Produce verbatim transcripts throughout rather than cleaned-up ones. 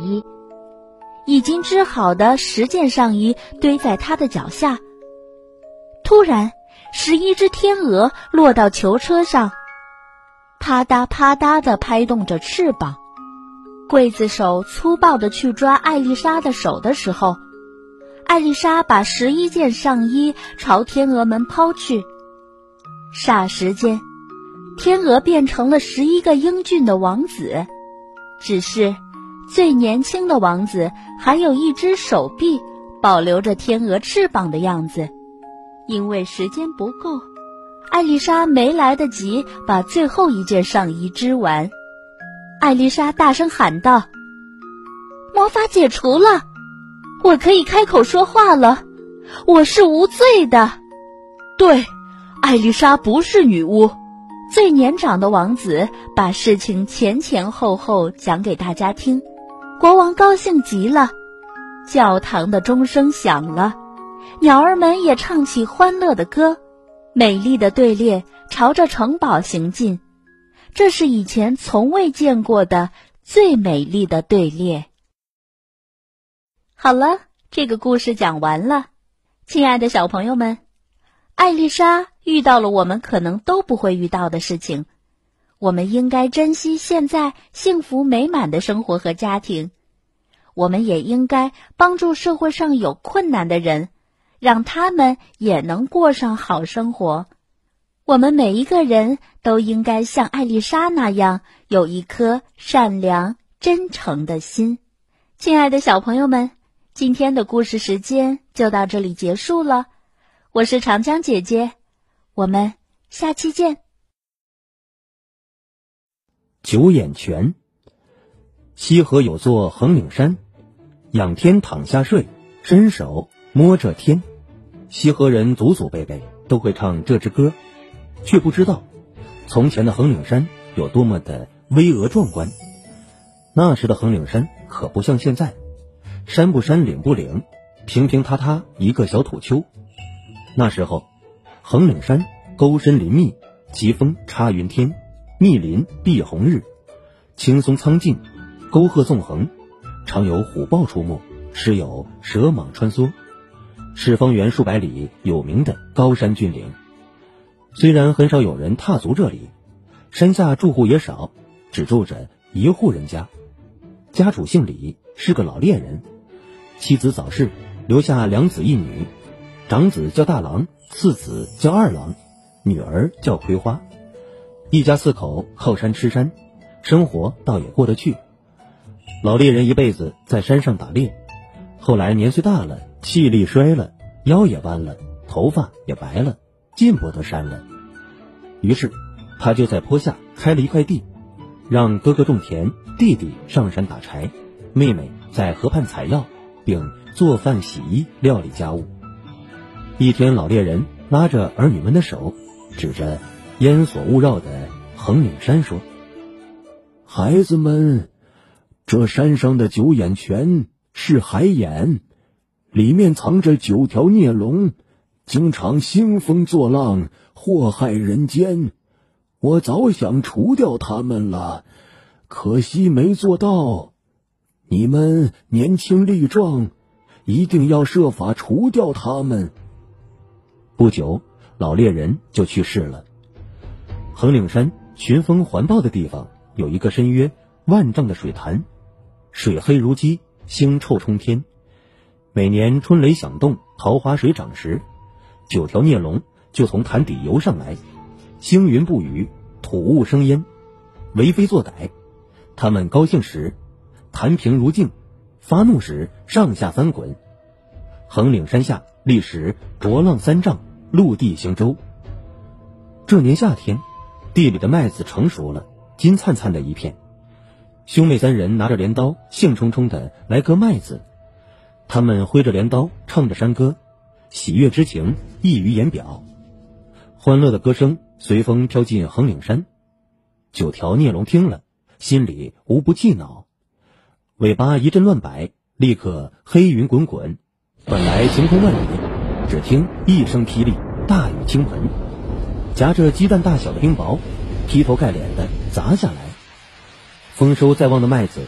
衣，已经织好的十件上衣堆在他的脚下。突然，十一只天鹅落到囚车上，啪嗒啪嗒地拍动着翅膀。刽子手粗暴地去抓艾丽莎的手的时候，艾丽莎把十一件上衣朝天鹅们抛去，霎时间，天鹅变成了十一个英俊的王子，只是最年轻的王子还有一只手臂保留着天鹅翅膀的样子。因为时间不够，艾丽莎没来得及把最后一件上衣织完。艾丽莎大声喊道：魔法解除了，我可以开口说话了，我是无罪的。 对，艾丽莎不是女巫。 最年长的王子把事情前前后后讲给大家听，国王高兴极了。教堂的钟声响了，鸟儿们也唱起欢乐的歌，美丽的队列朝着城堡行进，这是以前从未见过的最美丽的队列。好了，这个故事讲完了。亲爱的小朋友们，艾丽莎遇到了我们可能都不会遇到的事情，我们应该珍惜现在幸福美满的生活和家庭。我们也应该帮助社会上有困难的人，让他们也能过上好生活。我们每一个人都应该像艾丽莎那样，有一颗善良真诚的心。亲爱的小朋友们，今天的故事时间就到这里结束了。我是长江姐姐，我们下期见。 九眼泉。西河有座横岭山，仰天躺下睡，伸手摸着天。西河人祖祖辈辈都会唱这支歌，却不知道从前的横岭山有多么的巍峨壮观。那时的横岭山可不像现在，山不山岭不岭，平平塌塌一个小土丘。那时候横岭山沟深林密，奇峰插云天，密林蔽红日，青松苍劲，沟壑纵横，常有虎豹出没，时有蛇蟒穿梭，是方圆数百里有名的高山峻岭。虽然很少有人踏足这里，山下住户也少，只住着一户人家，家主姓李，是个老猎人，妻子早逝，留下两子一女，长子叫大郎，次子叫二郎，女儿叫葵花。一家四口靠山吃山，生活倒也过得去。老猎人一辈子在山上打猎，后来年岁大了，气力衰了，腰也弯了，头发也白了，进不得山了。于是他就在坡下开了一块地，让哥哥种田，弟弟上山打柴，妹妹在河畔采药，并做饭洗衣料理家务。一天，老猎人拉着儿女们的手，指着烟锁雾绕的横岭山说：孩子们，这山上的九眼泉是海眼，里面藏着九条孽龙，经常兴风作浪，祸害人间。我早想除掉他们了，可惜没做到。你们年轻力壮，一定要设法除掉他们。不久，老猎人就去世了。横岭山群峰环抱的地方，有一个深约万丈的水潭，水黑如鸡，腥臭冲天。每年春雷响动，桃花水涨时，九条孽龙就从潭底游上来，星云布雨，土雾生烟，为非作歹。他们高兴时潭平如镜，发怒时上下翻滚。横岭山下历时浊浪三丈，陆地行舟。这年夏天，地里的麦子成熟了，金灿灿的一片。兄妹三人拿着镰刀，兴冲冲地来割麦子。他们挥着镰刀，唱着山歌，喜悦之情溢于言表。欢乐的歌声随风飘进横岭山。九条孽龙听了，心里无不气恼，尾巴一阵乱摆，立刻黑云滚滚。本来晴空万里，只听一声霹雳，大雨倾盆，夹着鸡蛋大小的冰雹劈头盖脸的砸下来。丰收在望的麦子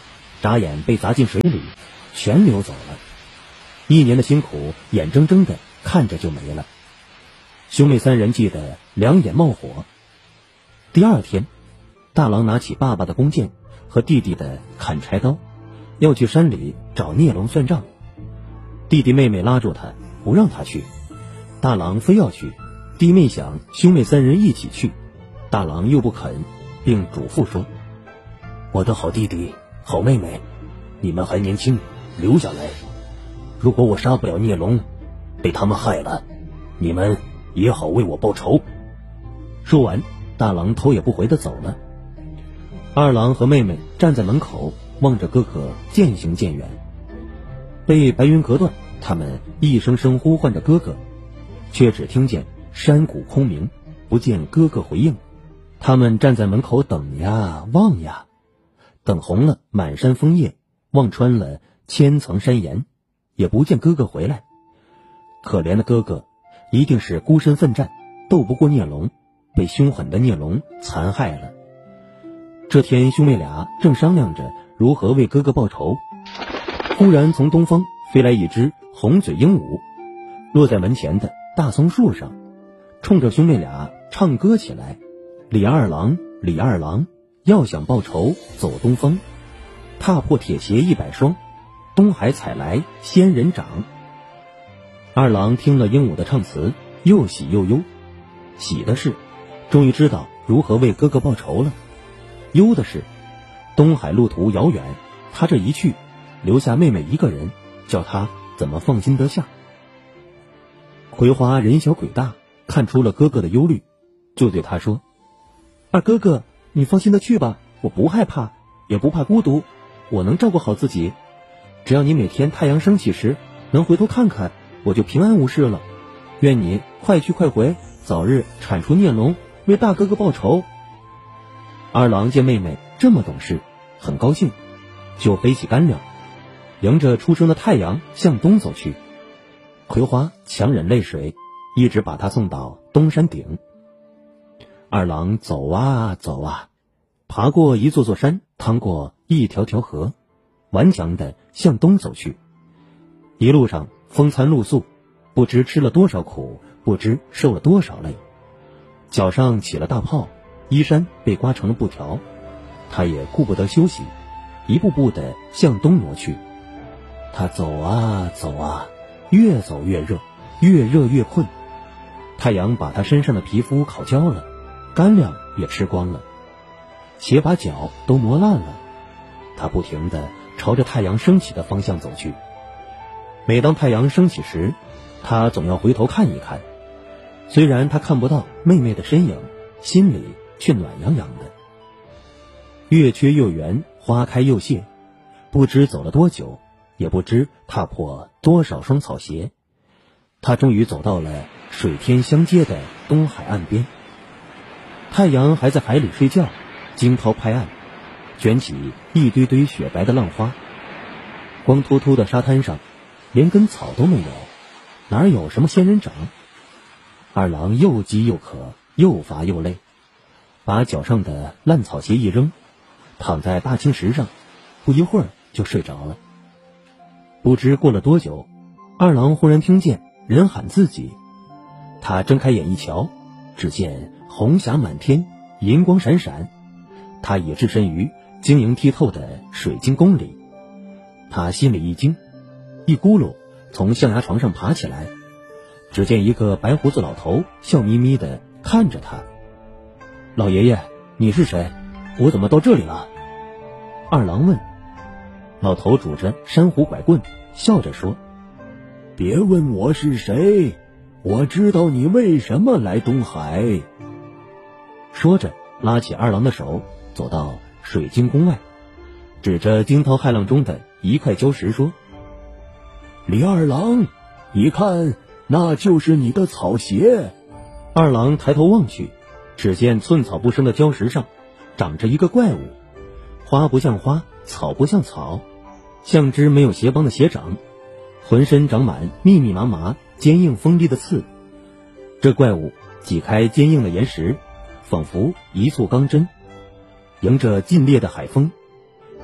眨眼被砸进水里，全流走了。一年的辛苦眼睁睁的看着就没了。兄妹三人气得两眼冒火。第二天，大郎拿起爸爸的弓箭和弟弟的砍柴刀，要去山里找孽龙算账。弟弟妹妹拉住他，不让他去。大郎非要去，弟妹想兄妹三人一起去，大郎又不肯，并嘱咐说：我的好弟弟好妹妹，你们还年轻，留下来。如果我杀不了孽龙，被他们害了，你们也好为我报仇。说完，大郎头也不回地走了。二郎和妹妹站在门口，望着哥哥渐行渐远。被白云隔断，他们一声声呼唤着哥哥，却只听见山谷空鸣，不见哥哥回应。他们站在门口等呀望呀，等红了满山枫叶，望穿了千层山岩，也不见哥哥回来。可怜的哥哥一定是孤身奋战，斗不过孽龙，被凶狠的孽龙残害了。这天，兄妹俩正商量着如何为哥哥报仇，忽然从东方飞来一只红嘴鹦鹉，落在门前的大松树上，冲着兄妹俩唱歌起来：李二郎，李二郎，要想报仇走东风，踏破铁鞋一百双，东海采来仙人掌。二郎听了鹦鹉的唱词，又喜又忧。喜的是终于知道如何为哥哥报仇了，忧的是东海路途遥远，他这一去留下妹妹一个人，叫他怎么放心得下。葵花人小鬼大，看出了哥哥的忧虑，就对他说：二哥哥，你放心的去吧，我不害怕，也不怕孤独，我能照顾好自己。只要你每天太阳升起时能回头看看，我就平安无事了。愿你快去快回，早日铲除孽龙，为大哥哥报仇。二郎见妹妹这么懂事，很高兴，就背起干粮，迎着初升的太阳向东走去。葵花强忍泪水，一直把他送到东山顶。二郎走啊走啊，爬过一座座山，趟过一条条河，顽强地向东走去。一路上风餐露宿，不知吃了多少苦，不知受了多少累。脚上起了大泡，衣衫被刮成了布条，他也顾不得休息，一步步地向东挪去。他走啊走啊，越走越热，越热越困。太阳把他身上的皮肤烤焦了，干粮也吃光了，鞋把脚都磨烂了。他不停地朝着太阳升起的方向走去。每当太阳升起时，他总要回头看一看，虽然他看不到妹妹的身影，心里却暖洋洋的。月缺又圆，花开又谢，不知走了多久，也不知踏破多少双草鞋，他终于走到了水天相接的东海岸边。太阳还在海里睡觉，惊涛拍岸，卷起一堆堆雪白的浪花。光秃秃的沙滩上连根草都没有，哪有什么仙人掌？二郎又饥又渴，又乏又累，把脚上的烂草鞋一扔，躺在大青石上，不一会儿就睡着了。不知过了多久，二郎忽然听见人喊自己。他睁开眼一瞧，只见红霞满天，银光闪闪，他已置身于晶莹剔透的水晶宫里。他心里一惊，一咕噜从象牙床上爬起来，只见一个白胡子老头笑眯眯地看着他。老爷爷，你是谁？我怎么到这里了？二郎问。老头拄着珊瑚拐棍，笑着说：别问我是谁，我知道你为什么来东海。说着拉起二郎的手，走到水晶宫外，指着惊涛骇浪中的一块礁石说：李二郎，你看，那就是你的草鞋。二郎抬头望去，只见寸草不生的礁石上长着一个怪物，花不像花，草不像草，像只没有鞋帮的鞋掌，浑身长满密密麻麻坚硬锋利的刺。这怪物挤开坚硬的岩石，仿佛一簇钢针，迎着劲烈的海风，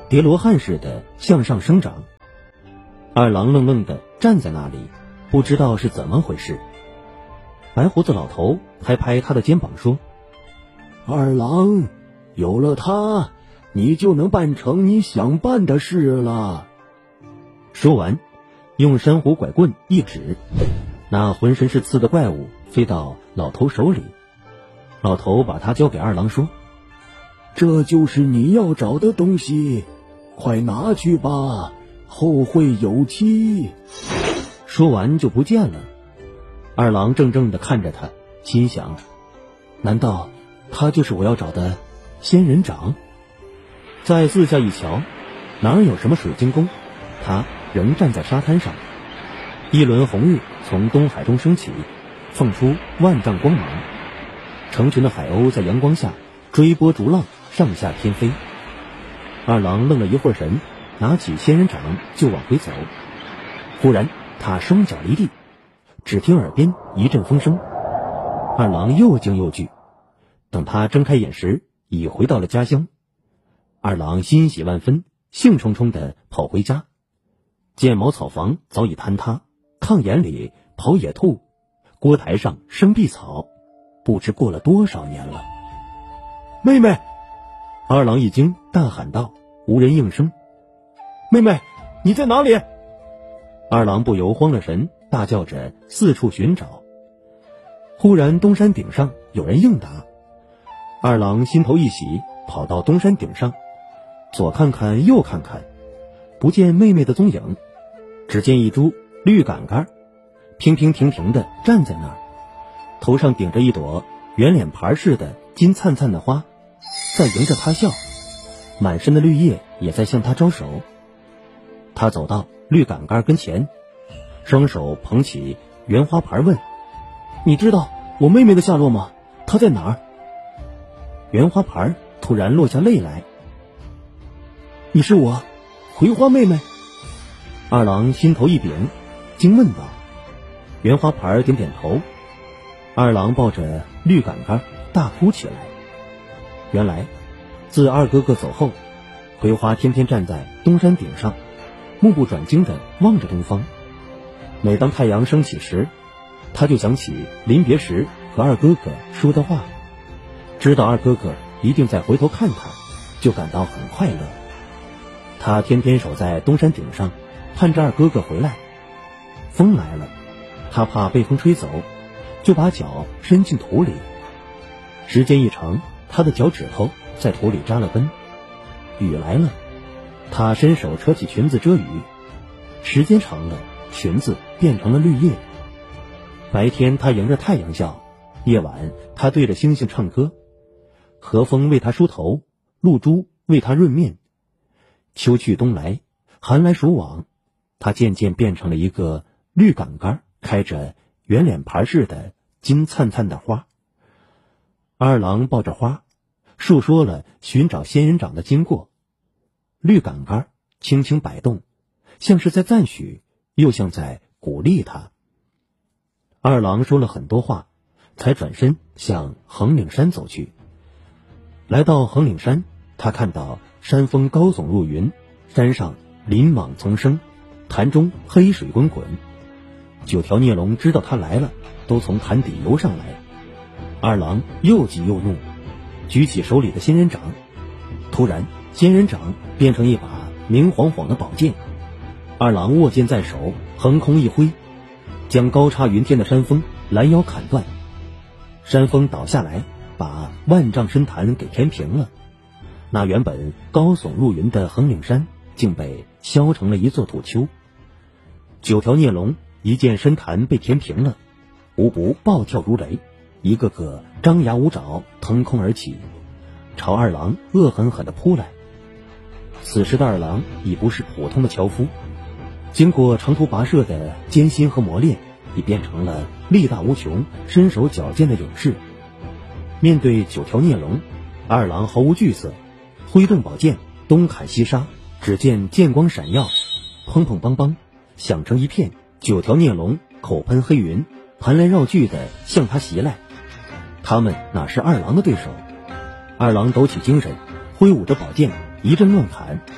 叠罗汉似的向上生长。二郎愣愣地站在那里，不知道是怎么回事。白胡子老头拍拍他的肩膀说： 二郎，有了它，你就能办成你想办的事了。 说完，用珊瑚拐棍一指，那浑身是刺的怪物飞到老头手里。老头把它交给二郎说： 这就是你要找的东西，快拿去吧，后会有期。 说完就不见了。二郎怔怔地看着他，心想：难道他就是我要找的仙人掌？再四下一瞧，哪儿有什么水晶宫，他仍站在沙滩上。一轮红日从东海中升起，放出万丈光芒，成群的海鸥在阳光下追波逐浪，上下翩飞。二郎愣了一会儿神，拿起仙人掌就往回走。忽然他双脚离地，只听耳边一阵风声，二郎又惊又惧。等他睁开眼时，已回到了家乡。二郎欣喜万分，兴冲冲地跑回家。见茅草房早已坍塌，炕沿里跑野兔，锅台上生碧草，不知过了多少年了。 妹妹！ 二郎一惊，大喊道，无人应声。 妹妹，你在哪里？ 二郎不由慌了神，大叫着四处寻找。忽然东山顶上有人应答。二郎心头一喜，跑到东山顶上，左看看右看看，不见妹妹的踪影，只见一株绿杆杆平平停停地站在那儿，头上顶着一朵圆脸盘似的金灿灿的花，在迎着他笑，满身的绿叶也在向他招手。他走到绿杆杆跟前，双手捧起圆花盘问：你知道我妹妹的下落吗？她在哪儿？圆花盘突然落下泪来。你是我葵花妹妹？二郎心头一柄，惊问道。圆花盘点点头。二郎抱着绿杆杆大哭起来。原来自二哥哥走后，葵花天天站在东山顶上，目不转睛地望着东方。每当太阳升起时，他就想起临别时和二哥哥说的话，知道二哥哥一定再回头看他，就感到很快乐。他天天守在东山顶上，盼着二哥哥回来。风来了，他怕被风吹走，就把脚伸进土里。时间一长，他的脚趾头在土里扎了根。雨来了，他伸手扯起裙子遮雨。时间长了，裙子变成了绿叶。白天他迎着太阳笑，夜晚他对着星星唱歌。和风为他梳头，露珠为他润面。秋去冬来，寒来暑往，他渐渐变成了一个绿杆杆，开着圆脸盘似的金灿灿的花。二郎抱着花，述说了寻找仙人掌的经过。绿杆杆轻轻摆动，像是在赞许，又像在鼓励他。二郎说了很多话，才转身向横岭山走去。来到横岭山，他看到山峰高耸入云，山上林莽丛生，潭中黑水滚滚。九条孽龙知道他来了，都从潭底游上来。二郎又急又怒，举起手里的仙人掌。突然，仙人掌变成一把明晃晃的宝剑。二郎握剑在手，横空一挥，将高插云天的山峰拦腰砍断。山峰倒下来，把万丈深潭给填平了。那原本高耸入云的横岭山竟被削成了一座土丘。九条孽龙一见深潭被填平了，无不暴跳如雷，一个个张牙舞爪，腾空而起，朝二郎恶狠狠地扑来。此时的二郎已不是普通的樵夫，经过长途跋涉的艰辛和磨练，已变成了力大无穷、身手矫健的勇士。面对九条孽龙，二郎毫无惧色，挥动宝剑，东砍西杀。只见剑光闪耀，砰砰梆梆响成一片。九条孽龙口喷黑云，盘来绕去的向他袭来。他们哪是二郎的对手？二郎抖起精神，挥舞着宝剑一阵乱砍，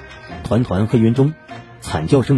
团团黑云中，惨叫声